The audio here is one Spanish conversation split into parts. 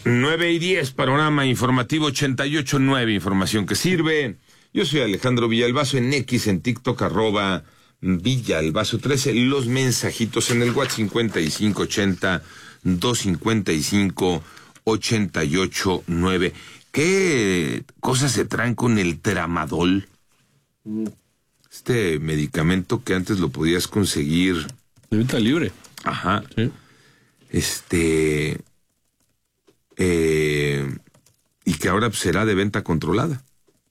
9:10, panorama informativo 88.9, información que sirve. Yo soy Alejandro Villalbazo, en X, en TikTok, @Villalbazo13. Los mensajitos en el WhatsApp 5580-255-889. ¿Qué cosas se traen con el tramadol? Este medicamento que antes lo podías conseguir de venta libre. Ajá. Sí. Y que ahora será de venta controlada.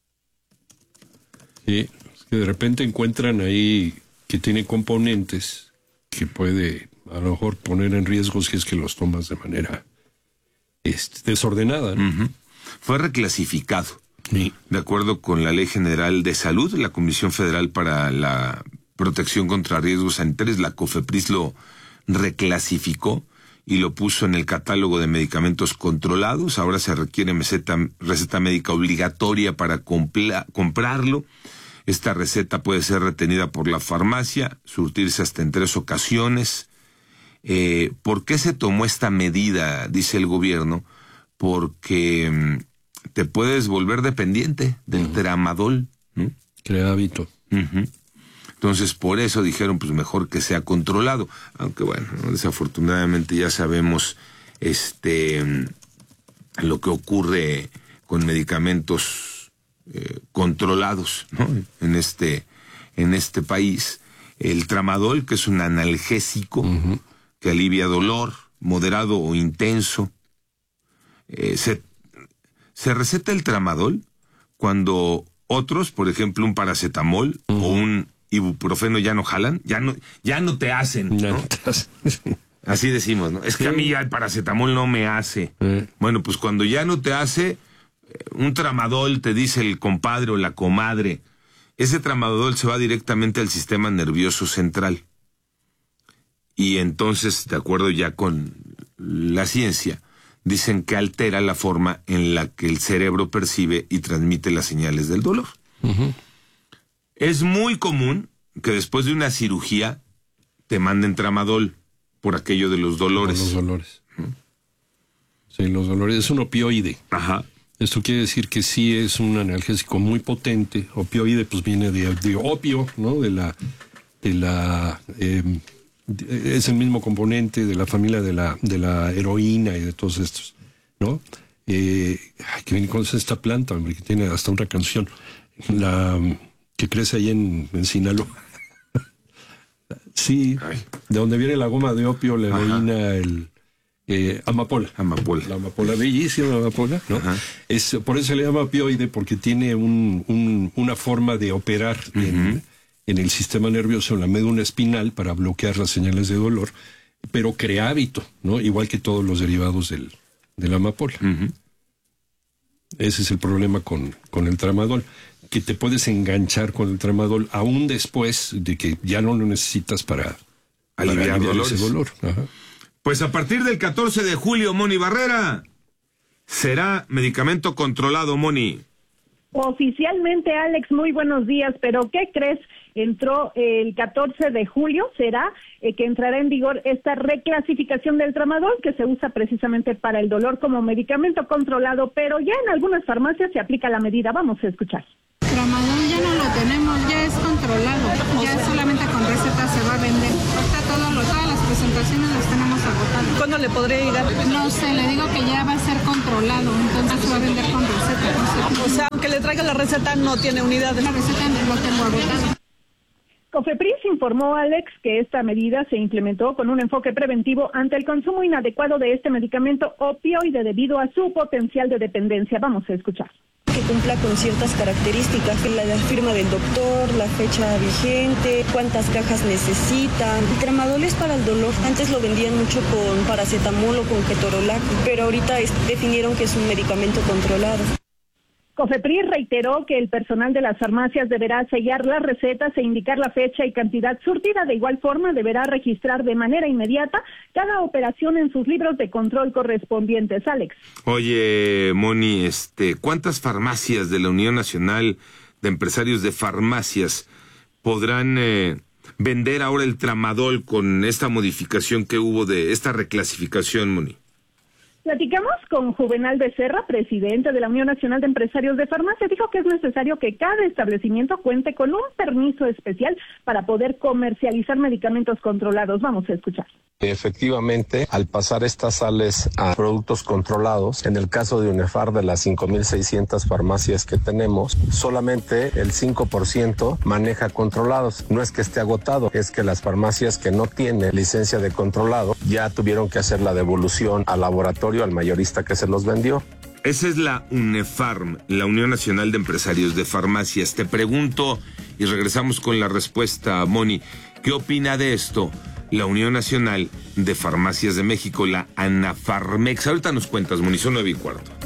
Sí, es que de repente encuentran ahí que tiene componentes que puede a lo mejor poner en riesgo si es que los tomas de manera desordenada, ¿no? Uh-huh. Fue reclasificado. Sí. De acuerdo con la Ley General de Salud, la Comisión Federal para la Protección contra Riesgos Sanitarios, la COFEPRIS, lo reclasificó y lo puso en el catálogo de medicamentos controlados. Ahora se requiere receta médica obligatoria para comprarlo. Esta receta puede ser retenida por la farmacia, surtirse hasta en 3 ocasiones. ¿Por qué se tomó esta medida? Dice el gobierno, porque te puedes volver dependiente del tramadol, ¿no? Crea hábito. Uh-huh. Entonces, por eso dijeron, pues mejor que sea controlado. Aunque bueno, ¿no? Desafortunadamente ya sabemos lo que ocurre con medicamentos controlados, ¿no? En este país. El tramadol, que es un analgésico, uh-huh, que alivia dolor moderado o intenso. Se receta el tramadol cuando otros, por ejemplo, un paracetamol, uh-huh, o un ibuprofeno ya no jalan, ya no te hacen, ¿no? Así decimos, ¿no? Es que a mí ya el paracetamol no me hace. Bueno, pues cuando ya no te hace, un tramadol, te dice el compadre o la comadre, ese tramadol se va directamente al sistema nervioso central. Y entonces, de acuerdo ya con la ciencia, dicen que altera la forma en la que el cerebro percibe y transmite las señales del dolor. Uh-huh. Es muy común que después de una cirugía te manden tramadol por aquello de los dolores. Los dolores. Uh-huh. Sí, los dolores. Es un opioide. Ajá. Esto quiere decir que sí es un analgésico muy potente. Opioide, pues viene de opio, ¿no? Es el mismo componente de la familia de la heroína y de todos estos, ¿no? Que viene con esta planta, hombre, que tiene hasta una canción, que crece ahí en Sinaloa. Sí, ay, de donde viene la goma de opio, la heroína, amapola. La amapola, bellísima amapola, ¿no? Por eso se le llama opioide, porque tiene una forma de operar, uh-huh, en el sistema nervioso, en la médula espinal, para bloquear las señales de dolor, pero crea hábito, ¿no? Igual que todos los derivados de la amapola. Uh-huh. Ese es el problema con el tramadol, que te puedes enganchar con el tramadol aún después de que ya no lo necesitas para aliviar ese dolor. Ajá. Pues a partir del 14 de julio, Moni Barrera, será medicamento controlado, Moni. Oficialmente, Alex, muy buenos días, pero ¿qué crees? Entró el 14 de julio, será que entrará en vigor esta reclasificación del tramadol, que se usa precisamente para el dolor como medicamento controlado, pero ya en algunas farmacias se aplica la medida. Vamos a escuchar. Tramadol ya no lo tenemos, ya es controlado, ya solamente con receta se va a vender. Ahorita todas las presentaciones las tenemos agotadas. ¿Cuándo le podría llegar? No sé, le digo que ya va a ser controlado, entonces se va a vender con receta. No sé. O sea, aunque le traiga la receta, no tiene unidades. La receta no lo tengo agotada. COFEPRIS informó, Alex, que esta medida se implementó con un enfoque preventivo ante el consumo inadecuado de este medicamento opioide debido a su potencial de dependencia. Vamos a escuchar. Que cumpla con ciertas características, la firma del doctor, la fecha vigente, cuántas cajas necesitan. El tramadol es para el dolor. Antes lo vendían mucho con paracetamol o con ketorolac, pero ahorita definieron que es un medicamento controlado. COFEPRIS reiteró que el personal de las farmacias deberá sellar las recetas e indicar la fecha y cantidad surtida. De igual forma, deberá registrar de manera inmediata cada operación en sus libros de control correspondientes. Alex. Oye, Moni, ¿cuántas farmacias de la Unión Nacional de Empresarios de Farmacias podrán vender ahora el tramadol con esta modificación que hubo de esta reclasificación, Moni? Platicamos con Juvenal Becerra, presidente de la Unión Nacional de Empresarios de Farmacia. Dijo que es necesario que cada establecimiento cuente con un permiso especial para poder comercializar medicamentos controlados. Vamos a escuchar. Efectivamente, al pasar estas sales a productos controlados, en el caso de UNEFAR, de las 5,600 farmacias que tenemos, solamente el 5% maneja controlados. No es que esté agotado, es que las farmacias que no tienen licencia de controlado ya tuvieron que hacer la devolución al laboratorio, al mayorista que se los vendió. Esa es la UNEFARM, la Unión Nacional de Empresarios de Farmacias. Te pregunto, y regresamos con la respuesta, Moni, ¿qué opina de esto la Unión Nacional de Farmacias de México, la ANAFARMEX? Ahorita nos cuentas, Moni, son 9:15.